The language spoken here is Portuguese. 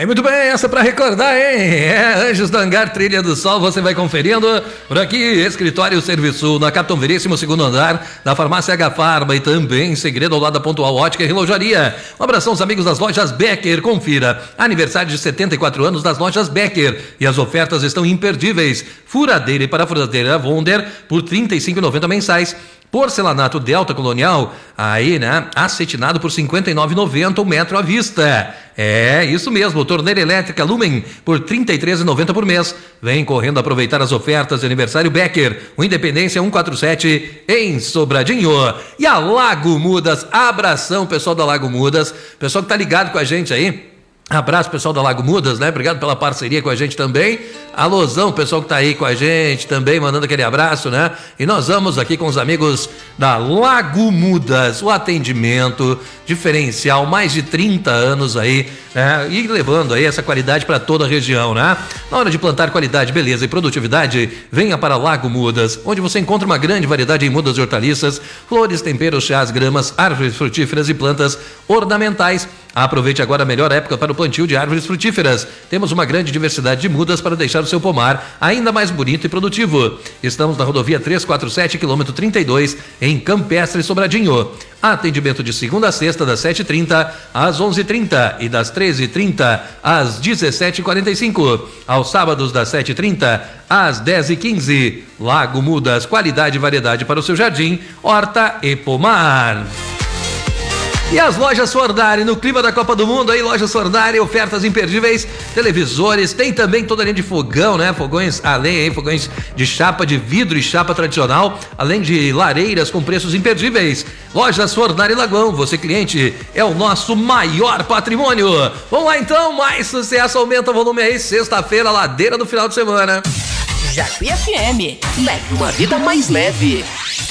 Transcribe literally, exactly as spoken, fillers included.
Aí, muito bem, essa é pra recordar, hein? É, Anjos do Hangar, Trilha do Sol, você vai conferindo por aqui, Escritório Serviço, na Capitão Veríssimo, segundo andar, da Farmácia H Farma e também Segredo ao lado da Pontual Ótica e Relojaria. Um abração aos amigos das lojas Becker, confira, aniversário de setenta e quatro anos das lojas Becker e as ofertas estão imperdíveis. Furadeira e parafuradeira Wonder por trinta e cinco reais e noventa centavos mensais. Porcelanato Delta Colonial, aí, né? Acetinado por cinquenta e nove reais e noventa centavos o metro à vista. É, isso mesmo, torneira elétrica Lumen por trinta e três reais e noventa centavos por mês. Vem correndo aproveitar as ofertas de aniversário Becker, o Independência cento e quarenta e sete em Sobradinho. E a Lago Mudas, abração pessoal da Lago Mudas, pessoal que tá ligado com a gente aí. Abraço pessoal da Lago Mudas, né? Obrigado pela parceria com a gente também. Alôzão, pessoal que tá aí com a gente também, mandando aquele abraço, né? E nós vamos aqui com os amigos da Lago Mudas, o atendimento diferencial, mais de trinta anos aí, né? E levando aí essa qualidade para toda a região, né? Na hora de plantar qualidade, beleza e produtividade, venha para Lago Mudas, onde você encontra uma grande variedade em mudas e hortaliças, flores, temperos, chás, gramas, árvores frutíferas e plantas ornamentais. Aproveite agora a melhor época para o plantio de árvores frutíferas. Temos uma grande diversidade de mudas para deixar o seu pomar ainda mais bonito e produtivo. Estamos na rodovia trezentos e quarenta e sete, quilômetro trinta e dois, em Campestre, Sobradinho. Atendimento de segunda a sexta, das sete e trinta às onze e trinta e das treze e trinta às dezessete e quarenta e cinco. Aos sábados, das sete e trinta às dez e quinze. Lago Mudas, qualidade e variedade para o seu jardim, horta e pomar. E as lojas Fornari, no clima da Copa do Mundo, aí, lojas Fornari, ofertas imperdíveis, televisores, tem também toda a linha de fogão, né? Fogões a lenha, hein? Fogões de chapa de vidro e chapa tradicional, além de lareiras com preços imperdíveis. Lojas Fornari Lagoão, você cliente, é o nosso maior patrimônio. Vamos lá então, mais sucesso, aumenta o volume aí, sexta-feira, ladeira do final de semana. Jacuí F M, leve uma vida mais leve.